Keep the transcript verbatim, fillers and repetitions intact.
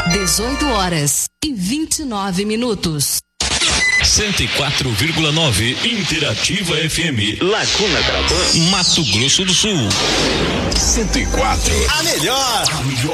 dezoito horas e vinte e nove minutos. cento e quatro vírgula nove Interativa F M, Laguna Carapã, Mato Grosso do Sul. cento e quatro. A melhor. A melhor.